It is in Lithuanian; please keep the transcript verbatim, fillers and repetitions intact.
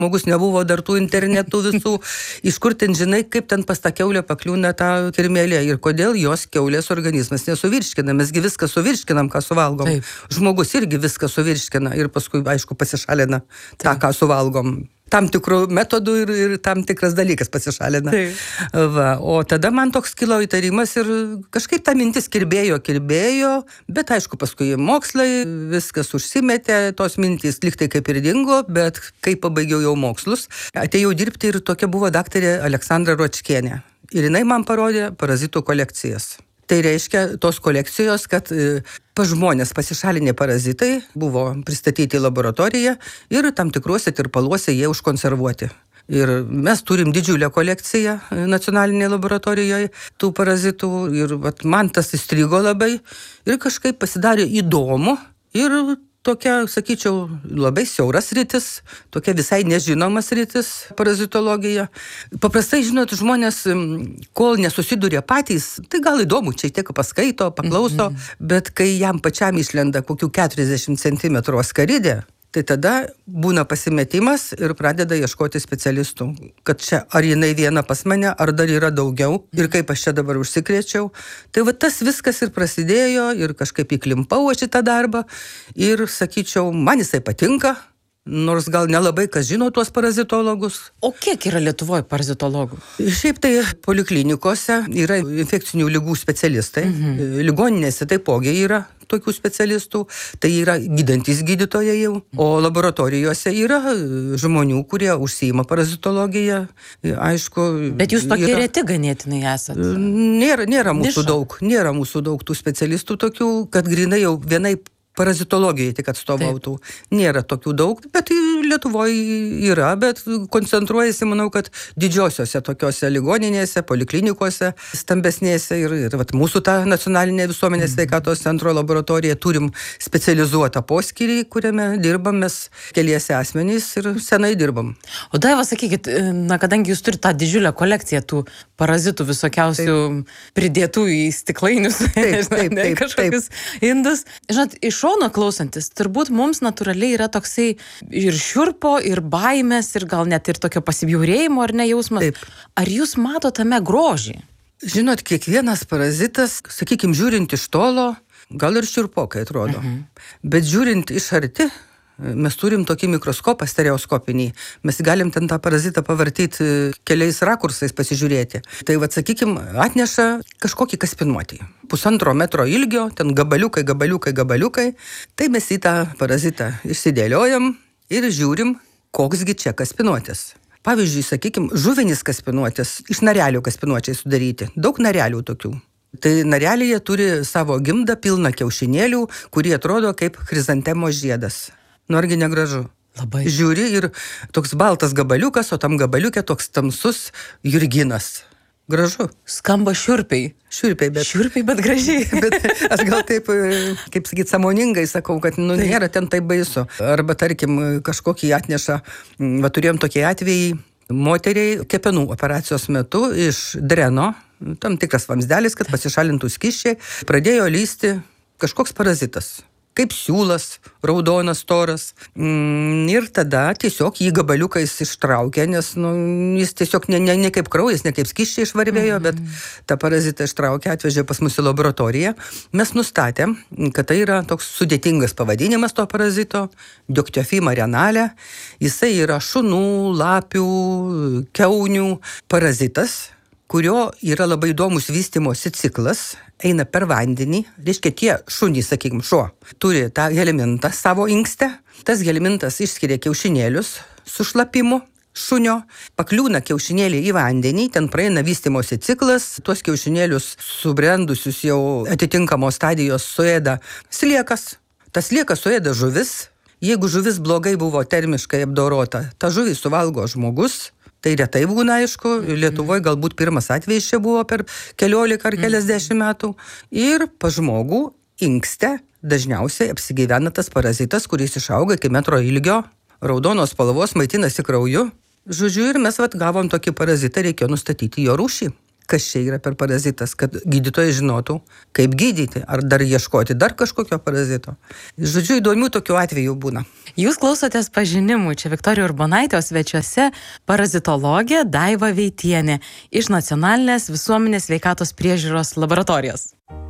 žmogus nebuvo dar tų internetų visų, iš kur ten žinai, kaip ten pas tą kiaulę pakliūna tą kirmėlę ir kodėl jos kiaulės organizmas nesuvirškina. Mesgi viską suvirškinam, ką suvalgom. Taip. Žmogus irgi viską suvirškina ir paskui, aišku, pasišalina Taip. tą, ką suvalgom. Tam tikrų metodų ir, ir tam tikras dalykas pasišalina. Va, o tada man toks kilo įtarimas ir kažkaip ta mintis kirbėjo, kirbėjo, bet aišku, paskui mokslai, viskas užsimetė, tos mintys liktai kaip ir dingo, bet kai pabaigiau jau mokslus, atėjau dirbti ir tokia buvo daktarė Aleksandra Ročkienė. Ir jinai man parodė parazitų kolekcijas. Tai reiškia tos kolekcijos, kad pas žmonės pasišalinė parazitai buvo pristatyti į laboratoriją ir tam tikruose tirpaluose jie užkonservuoti. Ir mes turim didžiulę kolekciją nacionalinėje laboratorijoje tų parazitų ir vat, man tas įstrigo labai ir kažkaip pasidarė įdomu ir tokia, sakyčiau, labai siauras rytis, tokia visai nežinomas rytis parazitologija. Paprastai, žinot, žmonės, kol nesusiduria patys, tai gal įdomu, čia tiek paskaito, paklauso, mm-hmm. bet kai jam pačiam išlenda kokių keturiasdešimt centimetrų askaridė, tai tada būna pasimetimas ir pradeda ieškoti specialistų, kad čia ar jinai viena pas mane, ar dar yra daugiau ir kaip aš čia dabar užsikrėčiau. Tai va tas viskas ir prasidėjo ir kažkaip įklimpau aš šitą darbą ir, sakyčiau, man jisai patinka, nors gal nelabai kas žino tuos parazitologus. O kiek yra Lietuvoje parazitologų? Šiaip tai poliklinikose yra infekcinių ligų specialistai, mhm. ligoninėse taipogi yra tokių specialistų, tai yra gydantys gydytojai jau, o laboratorijose yra žmonių, kurie užsiima parazitologiją, aišku. Bet jūs tokie yra... reti ganėtinai esat. Nėra, nėra mūsų Niša. daug, nėra mūsų daug tų specialistų tokių, kad grinai jau vienai parazitologijai tik atstovautų. Taip. Nėra tokių daug, bet Lietuvoje yra, bet koncentruojasi, manau, kad didžiosiose tokiose ligoninėse, poliklinikose, stambesnėse ir, ir vat, mūsų tą nacionalinė visuomenės sveikatos centro laboratoriją turim specializuotą poskyrį, kuriame dirbam mes keliese asmenys ir senai dirbam. O Daiva, sakykit, na, kadangi jūs turite tą didžiulę kolekciją tų parazitų visokiausių taip. pridėtų į stiklainius, taip, taip, taip, kažkokius indus. Žinot, iš šono klausantis, turbūt mums natūraliai yra toksai ir šiurpo, ir baimės, ir gal net ir tokio pasibjaurėjimo, ar ne jausmas. Taip. Ar jūs mato tame grožį? Žinot, kiekvienas parazitas, sakykim, žiūrint iš tolo, gal ir šiurpokai atrodo. Mhm. Bet žiūrint iš arti, mes turim tokį mikroskopą stereoskopinį. Mes galim ten tą parazitą pavartyti keliais rakursais pasižiūrėti. Tai, vat, sakykim, atneša kažkokį kaspinuotį. Pusantro metro ilgio, ten gabaliukai, gabaliukai, gabaliukai. Tai mes į tą parazitą išsidėliojam ir žiūrim, koksgi čia kaspinuotis. Pavyzdžiui, sakykim, žuvinis kaspinuotis, iš narelių kaspinuočiai sudaryti. Daug narelių tokių. Tai narelėje turi savo gimdą pilną kiaušinėlių, kurie atrodo kaip chrizantemos žiedas. Nu, argi negražu. Labai. Žiūri ir toks baltas gabaliukas, o tam gabaliukė toks tamsus jurginas. Gražu. Skamba šiurpiai. Šiurpiai, bet... Šiurpiai, bet gražiai. Bet aš gal taip, kaip sakyt, sąmoningai sakau, kad nu, nėra ten taip baisu. Arba, tarkim, kažkokį atneša, va, turėjom tokį atvejį, moteriai kepenų operacijos metu iš dreno, tam tikras vamsdelis, kad pasišalintų skysčiai, pradėjo lysti kažkoks parazitas. Kaip siūlas, raudonas, storas. Mm, ir tada tiesiog jį gabaliukais ištraukė, nes nu, jis tiesiog ne, ne, ne kaip kraujas, ne kaip skysčiai išvarvėjo, mm-hmm. bet tą parazitą ištraukė, atvežė pas mus į laboratoriją. Mes nustatėm, kad tai yra toks sudėtingas pavadinimas to parazito, Dictyofila renale. Jisai yra šunų, lapių, kiaunių parazitas, kurio yra labai įdomus vystymosi ciklas, eina per vandenį, reiškia tie šunys, sakykim, šuo, turi tą helmintą savo inkste, tas helmintas išskiria kiaušinėlius su šlapimu šunio, pakliūna kiaušinėlį į vandenį, ten praeina vystymosi ciklas, tuos kiaušinėlius subrendusius jau atitinkamos stadijos suėda sliekas, tas sliekas suėda žuvis, jeigu žuvis blogai buvo termiškai apdorota, ta žuvį suvalgo žmogus. Tai retai būna, aišku, Lietuvoje galbūt pirmas atvejis čia buvo per keliolika ar keliasdešimt metų. Ir pa žmogų inkste dažniausiai apsigyvena tas parazitas, kuris išauga iki metro ilgio, raudonos spalvos, maitinasi krauju. Žodžiu, ir mes vat gavom tokį parazitą, reikėjo nustatyti jo rūšį. kas čia yra per parazitas, kad gydytojai žinotų, kaip gydyti, ar dar ieškoti dar kažkokio parazito. Žodžiu, įdomių tokių atvejų būna. Jūs klausotės Pažinimų, čia Viktorija Urbonaitė, o svečiuose parazitologė Daiva Veitienė iš Nacionalinės visuomenės sveikatos priežiūros laboratorijos.